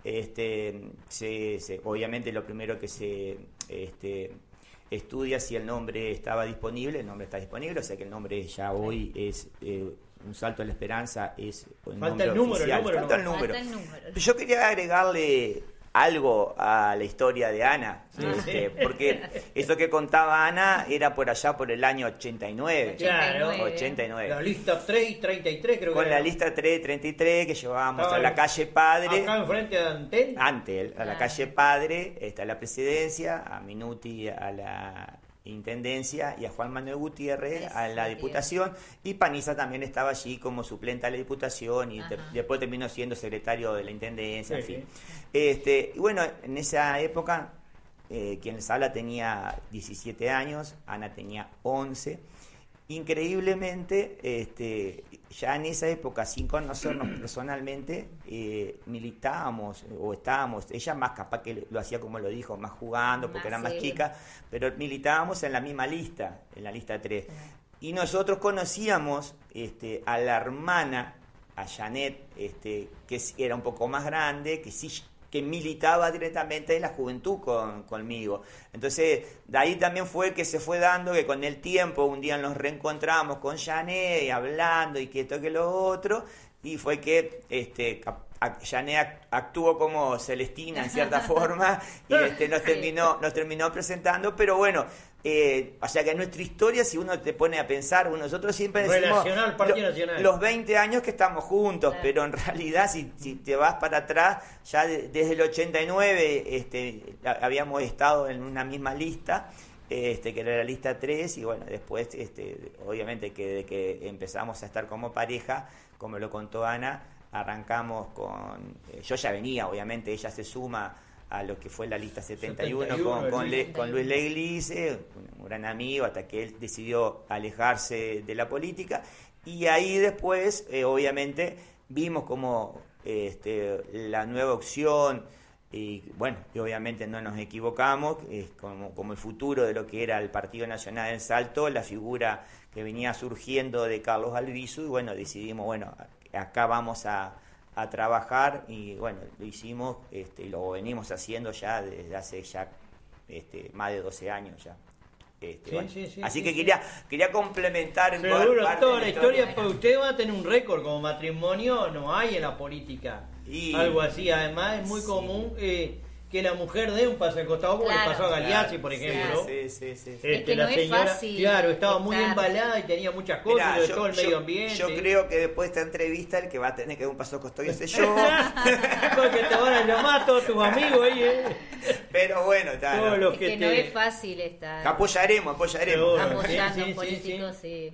G: este, se, se- obviamente lo primero que se este, estudia si el nombre estaba disponible, el nombre está disponible, o sea que el nombre ya hoy es eh, un salto a la esperanza, es un
F: Falta
G: nombre
F: el número, el
G: oficial.
F: número
G: Falta
F: no.
G: el número.
H: Falta el número.
G: Yo quería agregarle algo a la historia de Ana,
F: Sí,
G: este,
F: sí.
G: porque eso que contaba Ana era por allá por el año ochenta y nueve.
F: Claro.
G: ochenta y nueve.
F: La lista tres y treinta y tres creo que
G: Con la
F: era.
G: lista tres treinta y tres que llevábamos
F: Estaba
G: a la
F: el-
G: calle Padre,
F: Acá enfrente de Antel.
G: ante a la
H: Ah.
G: calle Padre, está la presidencia, a Minuti a la intendencia y a Juan Manuel Gutiérrez
H: Eso,
G: a la
H: bien.
G: diputación, y Paniza también estaba allí como suplente a la diputación y
H: Ajá.
G: de- después terminó siendo secretario de la intendencia, en
F: Sí,
G: fin. Este, y bueno, en esa época eh, quien les habla tenía diecisiete años, Ana tenía once. Increíblemente, este, ya en esa época, sin conocernos personalmente, eh, militábamos o estábamos, ella más capaz que lo hacía como lo dijo, más jugando porque
H: Más,
G: era más
H: sí.
G: chica, pero militábamos en la misma lista, en la lista tres. Y nosotros conocíamos este, a la hermana, a Janet, este, que sí era un poco más grande, que sí que militaba directamente en la juventud con, conmigo. Entonces, de ahí también fue que se fue dando que con el tiempo, un día nos reencontramos con Janet, y hablando, y que esto que lo otro, y fue que este, a- a- Janet act- actuó como Celestina en cierta forma, y este, nos, terminó, nos terminó presentando, pero bueno, eh, o sea que nuestra historia, si uno te pone a pensar, uno- nosotros siempre decimos
F: Relacional, Partido Nacional.
G: los veinte años que estamos juntos,
H: Claro.
G: pero en realidad si, si te vas para atrás, ya de- desde el ochenta y nueve este, a- habíamos estado en una misma lista, este, que era la lista tres, y bueno, después este, obviamente que de que empezamos a estar como pareja, como lo contó Ana, arrancamos con, eh, yo ya venía, obviamente ella se suma a lo que fue la lista setenta y uno,
F: setenta y uno,
G: con, con, Le-
H: Luis.
G: con Luis Leglice, un, un gran amigo, hasta que él decidió alejarse de la política, y ahí después, eh, obviamente, vimos como este, la nueva opción, y bueno, y obviamente no nos equivocamos, es como, como el futuro de lo que era el Partido Nacional en Salto, la figura que venía surgiendo de Carlos Albizu, y bueno, decidimos, bueno, acá vamos a, a trabajar y bueno, lo hicimos este, y lo venimos haciendo ya desde hace ya este, más de doce años ya. Este,
F: Sí,
G: bueno.
F: sí, sí,
G: Así
F: sí,
G: que
F: sí.
G: quería quería complementar
F: Seguro,
G: parte
F: toda
G: de
F: la historia, pues usted va a tener un récord como matrimonio, no hay en la política.
G: Y-
F: Algo así, además es muy
G: Sí.
F: común eh, que la mujer dé un paso al costado, como
H: Claro.
F: le pasó a Galeazzi,
G: Claro,
F: por
G: sí,
F: ejemplo.
G: Sí, sí, sí, sí.
F: Este,
H: Es que
F: la
H: no es
F: señora,
H: fácil
F: claro, estaba muy
H: estar-
F: embalada y tenía muchas cosas,
G: Mirá,
F: y de
G: yo,
F: todo el
G: yo-
F: medio ambiente.
G: yo creo que después de esta entrevista el que va a tener que dar un paso costado ese yo.
F: Porque te van a llamar todos tus amigos ahí, ¿eh?
G: Pero bueno, está.
F: Todos
G: no.
F: los
H: Es
F: que
H: que no
F: te-
H: es fácil estar
G: Apoyaremos, apoyaremos.
F: Seguro.
H: apoyando
F: Sí,
H: a
F: sí,
H: un político, sí.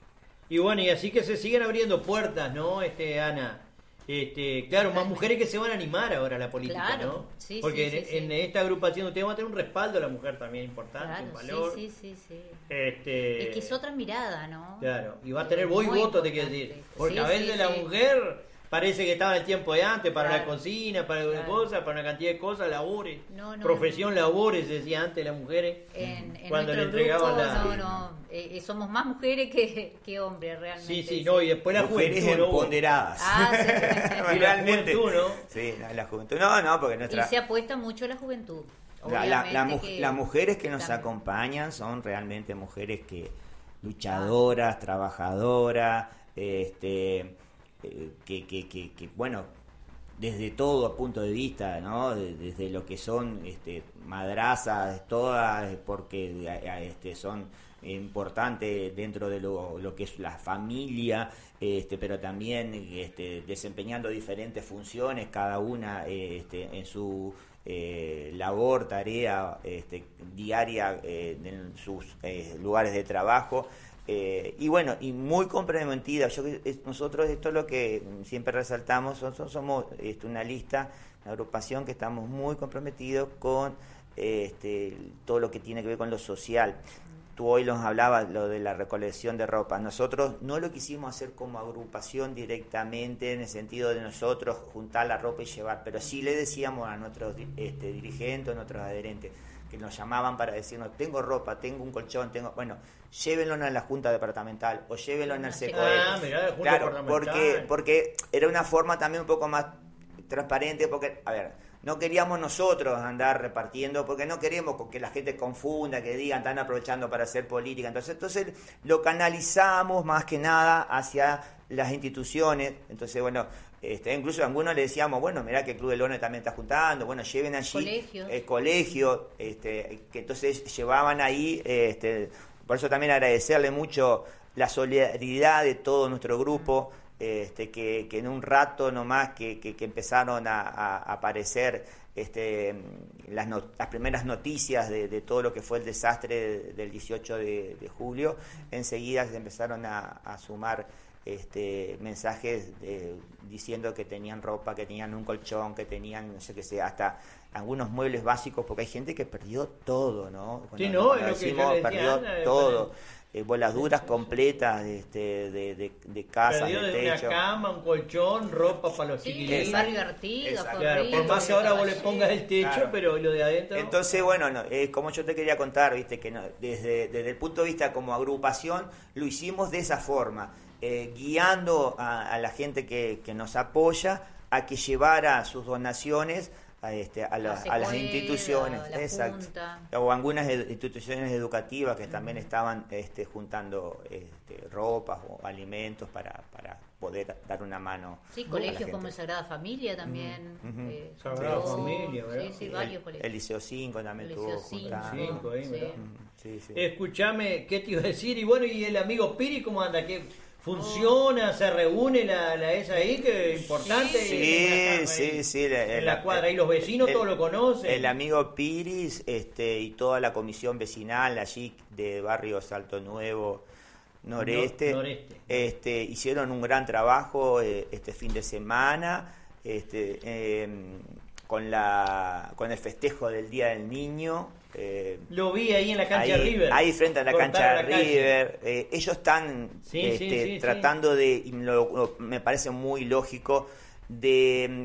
F: Y bueno, y así que se siguen abriendo puertas, ¿no, este Ana? Este, claro, más mujeres que se van a animar ahora a la política,
H: Claro,
F: ¿no?
H: sí,
F: Porque
H: sí,
F: en,
H: sí, sí.
F: en esta agrupación ustedes van a tener un respaldo a la mujer también importante,
H: Claro,
F: un valor.
H: sí, sí, sí, sí.
F: Este,
H: Es que es otra mirada, ¿no?
F: Claro, y va a tener voz y
H: Muy
F: voto, te quiero
H: importante.
F: decir. Porque
H: Sí,
F: a veces
H: sí,
F: la
H: sí.
F: mujer parece que estaba en el tiempo de antes para
H: Claro.
F: la cocina, para alguna
H: Claro.
F: cosa, para una cantidad de cosas, labores.
H: No, no,
F: Profesión, labores, decía antes las mujeres.
H: En, en
F: Cuando le
H: nuestro
F: entregaban
H: grupo,
F: la-
H: no, no, eh, eh, somos más mujeres que, que hombres realmente.
F: Sí, sí, no, y después la
G: Mujeres
F: juventud, ¿no?
G: empoderadas.
H: Ah, sí, sí, sí.
F: Y la
G: Realmente.
F: juventud, ¿no?
G: Sí, la, la juventud. No, no, porque
H: Y
G: nuestra.
H: se apuesta mucho a la juventud.
G: La- la- la
H: Obviamente
G: mu-
H: que-
G: las mujeres que nos
H: también.
G: acompañan son realmente mujeres que luchadoras, trabajadoras, este, eh, que, que, que, que, bueno, desde todo punto de vista, ¿no? De- desde lo que son este, madrazas, todas, porque a- a- este, son importantes dentro de lo, lo que es la familia, este, pero también este, desempeñando diferentes funciones, cada una eh, este, en su eh, labor, tarea este, diaria eh, en sus eh, lugares de trabajo. Eh, y bueno, y muy comprometida. Yo, es- nosotros esto es lo que siempre resaltamos, nosotros somos este, una lista, una agrupación que estamos muy comprometidos con este, todo lo que tiene que ver con lo social. Tú hoy nos hablabas lo de la recolección de ropa. Nosotros no lo quisimos hacer como agrupación directamente en el sentido de nosotros juntar la ropa y llevar, pero sí le decíamos a nuestros este, dirigentes, a nuestros adherentes, que nos llamaban para decirnos, tengo ropa, tengo un colchón, tengo, bueno, llévenlo a la Junta Departamental o llévenlo en el SECOE.
F: Ah, mirá, la Junta
G: claro,
F: Departamental.
G: porque, porque era una forma también un poco más transparente, porque, a ver, no queríamos nosotros andar repartiendo, porque no queremos que la gente confunda, que digan, están aprovechando para hacer política. Entonces, entonces lo canalizamos más que nada hacia las instituciones. Entonces, bueno, este, incluso a algunos le decíamos, bueno, mirá que el Club de Leones también está juntando, bueno, lleven allí
H: Colegios.
G: el colegio, este, que entonces llevaban ahí, este, por eso también agradecerle mucho la solidaridad de todo nuestro grupo. Este, que, que en un rato nomás que, que, que empezaron a, a aparecer este, las, no, las primeras noticias de, de todo lo que fue el desastre del dieciocho de, de julio, enseguida se empezaron a, a sumar este, mensajes de, diciendo que tenían ropa, que tenían un colchón, que tenían, no sé qué sea, hasta algunos muebles básicos, porque hay gente que perdió todo, ¿no?
F: Sí,
G: Cuando-
F: no,
G: cuando
F: es lo que yo
G: decimos,
F: le decía
G: perdió
F: a Ana,
G: todo. Eh, voladuras completas de, este, de, de, de casas,
F: Perdió
G: de
F: desde una
G: techo.
F: cama, un colchón, ropa para los
H: Sí,
F: chiquilines.
H: el barrio Artigas,
G: Exacto.
H: fue
F: Claro, por
H: horrible,
F: más que ahora vos le
H: estaba
F: pongas el techo,
G: Claro.
F: pero lo de adentro...
G: Entonces, bueno, no, eh, como yo te quería contar, viste que no, desde, desde el punto de vista como agrupación, lo hicimos de esa forma, eh, guiando a, a la gente que, que nos apoya a que llevara sus donaciones a, este, a, la-
H: La
G: a las
H: SECOE,
G: instituciones,
H: la- la
G: exacto,
H: Junta.
G: o algunas ed- instituciones educativas que también estaban este, juntando este, ropas o alimentos para, para poder dar una mano.
H: Sí,
G: a la
H: colegios
G: gente.
H: como el Sagrada Familia también.
G: Ujú.
H: eh,
F: Sagrada
H: tuvo-
F: Familia, ¿verdad?
H: Sí, sí,
G: El-
H: varios
G: el,
H: colegios.
G: Liceo cinco también
H: El
G: tuvo
H: Liceo cinco,
G: juntando.
F: Cinco, ahí,
H: sí.
F: ¿verdad?
G: Ujú, sí, sí.
F: Escuchame, ¿qué te iba a decir? Y bueno, ¿y el amigo Piri cómo anda? ¿Qué funciona? ¿Se reúne la, la esa ahí? Que es importante.
G: Sí,
F: Y-
G: sí, sí. la-
F: En
G: la-
F: la cuadra, y los vecinos
G: el-
F: todos lo conocen.
G: El amigo Piris este, y toda la comisión vecinal allí de Barrio Salto Nuevo Noreste,
F: No- noreste.
G: Este, hicieron un gran trabajo eh, este fin de semana este, eh, con, la, con el festejo del Día del Niño. eh,
F: Lo vi ahí en la cancha
G: ahí,
F: River.
G: ahí frente a la
F: Cortaron
G: cancha
F: la calle.
G: River. Eh, ellos están
F: Sí,
G: este,
F: sí, sí,
G: tratando de, y lo- lo- me parece muy lógico, de mm,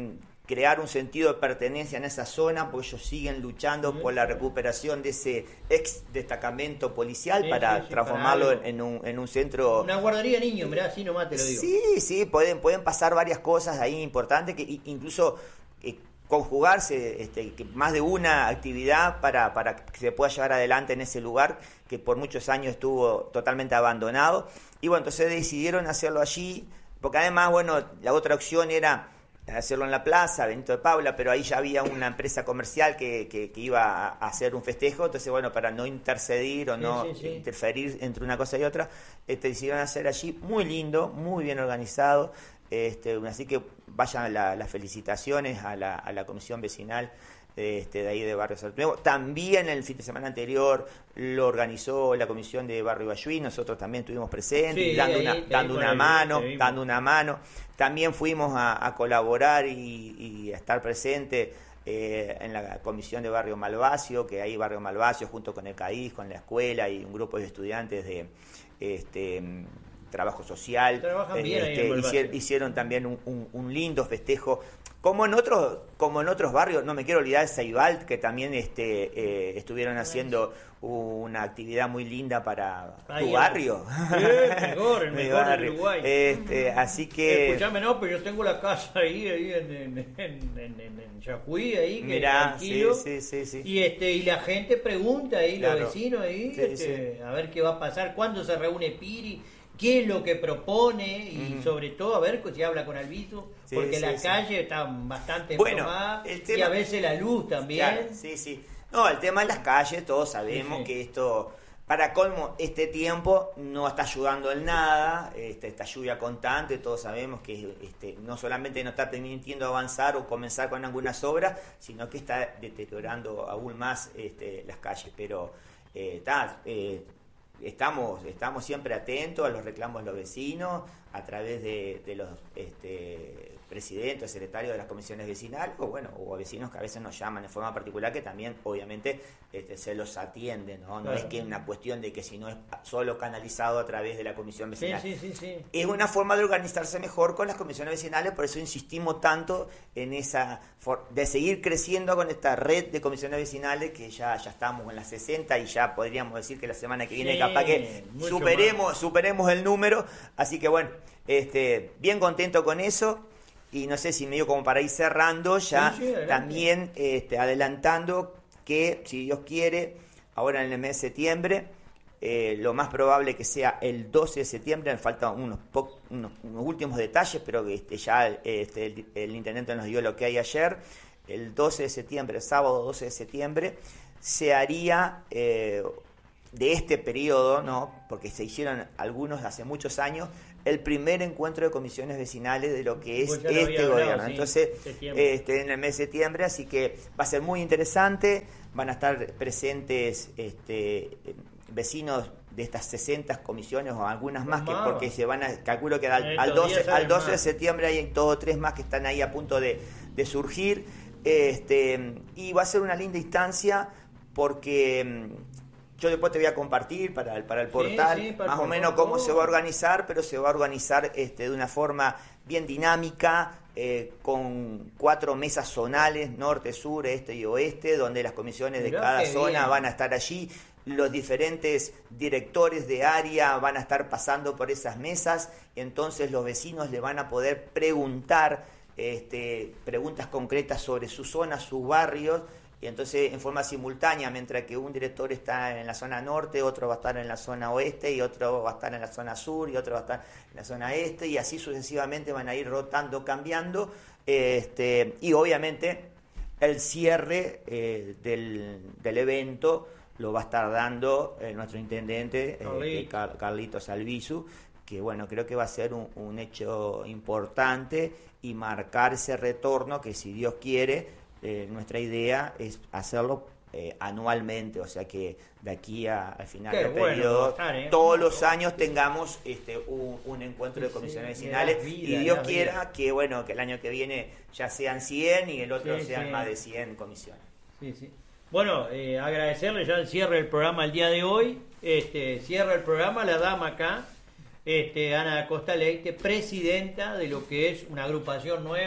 G: crear un sentido de pertenencia en esa zona, porque ellos siguen luchando sí, por la recuperación de ese ex destacamento policial sí, para sí, sí, transformarlo para en, un, en un centro...
F: Una guardería de niños, mirá, así nomás te lo digo.
G: Sí, sí, pueden, pueden pasar varias cosas ahí importantes, que incluso eh, conjugarse este, que más de una actividad para, para que se pueda llevar adelante en ese lugar, que por muchos años estuvo totalmente abandonado. Y bueno, entonces decidieron hacerlo allí, porque además, bueno, la otra opción era hacerlo en la plaza, Benito de Paula, pero ahí ya había una empresa comercial que, que, que iba a hacer un festejo, entonces bueno, para no intercedir o sí, no sí, sí. interferir entre una cosa y otra, este, decidieron hacer allí, muy lindo, muy bien organizado, este, así que vayan la, las felicitaciones a la, a la comisión vecinal este, de ahí de Barrio Salto Nuevo. También el fin de semana anterior lo organizó la comisión de Barrio Bayuí, nosotros también estuvimos presentes, sí, dando, ahí, una, dando una mano, dando una mano. También fuimos a, a colaborar y, y a estar presentes eh, en la comisión de Barrio Malvacio, que ahí Barrio Malvacio junto con el CAIS, con la escuela y un grupo de estudiantes de este trabajo social,
F: Trabajan bien
G: este,
F: ahí en
G: hicieron, hicieron también un, un, un lindo festejo. Como en otros, como en otros barrios, no me quiero olvidar de Ceibal, que también este, eh, estuvieron haciendo una actividad muy linda para
F: ahí
G: tu barrio.
F: Sí, el mejor, el mejor
G: barrio.
F: del Uruguay.
G: Este, así que...
F: Escuchame, no, pero yo tengo la casa ahí, ahí en, en, en, en, en Yacuí, ahí, que
G: mirá,
F: tranquilo.
G: Sí, sí, sí, sí.
F: Y, este, y la gente pregunta ahí,
G: claro.
F: los vecinos ahí,
G: Sí,
F: este,
G: sí.
F: a ver qué va a pasar, cuándo se reúne Piri, qué es lo que propone y mm. sobre todo a ver si habla con Albizu, sí, porque sí, la sí. calle está bastante
G: bueno,
F: tomada
G: el tema...
F: y a veces la luz también.
G: Claro, sí, sí. No, el tema de las calles, todos sabemos sí, sí. que esto, para colmo, este tiempo no está ayudando en nada, este, esta lluvia constante, todos sabemos que este, no solamente no está permitiendo avanzar o comenzar con algunas obras, sino que está deteriorando aún más este, las calles, pero eh, está... Eh, Estamos, estamos siempre atentos a los reclamos de los vecinos a través de, de los este, presidentes, secretarios de las comisiones vecinales, o bueno, o a vecinos que a veces nos llaman de forma particular, que también obviamente este, se los atiende, ¿no? No claro. es que es una cuestión de que si no es solo canalizado a través de la comisión vecinal.
F: Sí, sí, sí, sí.
G: Es una forma de organizarse mejor con las comisiones vecinales, por eso insistimos tanto en esa de seguir creciendo con esta red de comisiones vecinales, que ya, ya estamos en las sesenta y ya podríamos decir que la semana que viene sí, capaz que superemos, superemos el número, así que bueno, este, bien contento con eso. Y no sé si medio como para ir cerrando ya, sí, sí, también este, adelantando que, si Dios quiere, ahora en el mes de septiembre, eh, lo más probable que sea el doce de septiembre, me faltan unos, po- unos, unos últimos detalles, pero este, ya este, el, el intendente nos dio lo que hay ayer, el doce de septiembre, sábado doce de septiembre, se haría... Eh, de este periodo, ¿no? Porque se hicieron algunos hace muchos años, el primer encuentro de comisiones vecinales de lo que es
F: pues
G: este
F: hablado,
G: gobierno.
F: sí,
G: Entonces, este, en el mes de septiembre, así que va a ser muy interesante, van a estar presentes este, vecinos de estas sesenta comisiones o algunas más, que porque se van a, calculo que al, al doce, al doce de septiembre hay dos o tres más que están ahí a punto de, de surgir, este, y va a ser una linda instancia porque... Yo después te voy a compartir para el, para el portal sí, sí, para más o menos cómo se va a organizar, pero se va a organizar este, de una forma bien dinámica, eh, con cuatro mesas zonales, norte, sur, este y oeste, donde las comisiones de Mirá cada zona bien. van a estar allí. Los diferentes directores de área van a estar pasando por esas mesas, y entonces los vecinos le van a poder preguntar este, preguntas concretas sobre su zona, sus barrios, y entonces en forma simultánea, mientras que un director está en la zona norte, otro va a estar en la zona oeste, y otro va a estar en la zona sur, y otro va a estar en la zona este, y así sucesivamente van a ir rotando, cambiando, este, y obviamente el cierre eh, del, del evento lo va a estar dando eh, nuestro intendente, eh, Car- Carlitos Albizu, que bueno, creo que va a ser un, un hecho importante y marcar ese retorno que, si Dios quiere, Eh, nuestra idea es hacerlo eh, anualmente, o sea que de aquí a, al final Qué del bueno periodo, estar, ¿eh? todos los años tengamos este un, un encuentro sí, de comisiones sí, vecinales, vida, y Dios quiera vida. que bueno que el año que viene ya sean cien y el otro sí, sean sí. más de cien comisiones.
F: Sí, sí. Bueno, eh, agradecerle ya el cierre del programa el día de hoy, este cierra el programa la dama acá, este Ana Acosta Leite, presidenta de lo que es una agrupación nueva,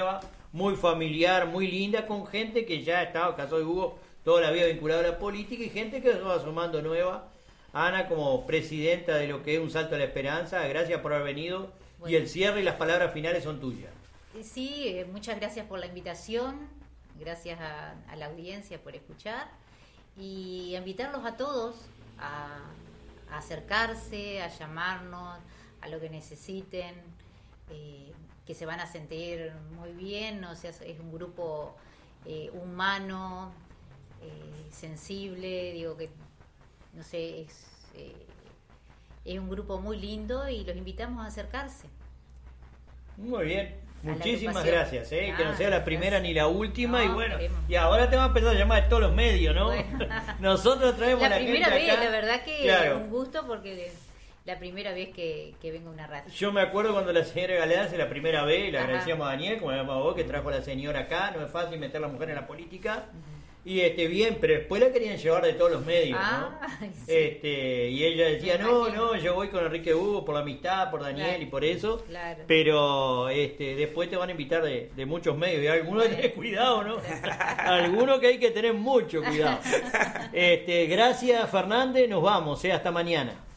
F: muy familiar, muy linda, con gente que ya estaba, caso de Hugo, toda la vida vinculada a la política, y gente que se va sumando nueva. Ana, como presidenta de lo que es Un Salto a la Esperanza, gracias por haber venido, bueno. Y el cierre y las palabras finales son tuyas.
H: Sí, muchas gracias por la invitación, gracias a, a la audiencia por escuchar, y invitarlos a todos a, a acercarse, a llamarnos, a lo que necesiten, eh, que se van a sentir muy bien. O sea, es un grupo eh, humano, eh, sensible, digo que, no sé, es, eh, es un grupo muy lindo y los invitamos a acercarse.
F: Muy bien, muchísimas gracias, ¿eh?
H: Ah,
F: que no sea la primera
H: gracias.
F: ni la última,
H: No,
F: y bueno,
H: queremos.
F: Y ahora te van a empezar a llamar de todos los medios, ¿no?
H: Bueno.
F: Nosotros traemos
H: La
F: a la
H: primera
F: gente
H: vez,
F: acá.
H: la verdad que
F: Claro.
H: un gusto, porque la primera vez que, que vengo a una radio.
F: Yo me acuerdo cuando la señora Galeán hace la primera vez, y le
H: Ajá.
F: agradecíamos a Daniel, como le llamamos a vos, que trajo a la señora acá. No es fácil meter a la mujer en la política. Uh-huh. Y este bien, pero después la querían llevar de todos los medios,
H: ah,
F: ¿no?
H: Sí.
F: Este, y ella decía,
H: Me
F: no,
H: imagino.
F: no, yo voy con Enrique Hugo por la amistad, por Daniel,
H: Claro.
F: y por eso.
H: Claro.
F: Pero este, después te van a invitar de, de muchos medios, y algunos hay que tener cuidado, ¿no? Algunos que hay que tener mucho cuidado. Este, gracias, Fernández, nos vamos, ¿eh? Hasta mañana.